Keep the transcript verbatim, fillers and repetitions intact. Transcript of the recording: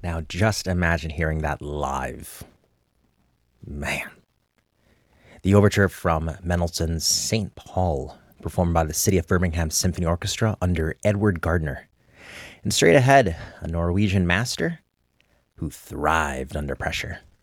Now just imagine hearing that live. Man. The overture from Mendelssohn's Saint Paul, performed by the City of Birmingham Symphony Orchestra under Edward Gardner. And straight ahead, a Norwegian master who thrived under pressure.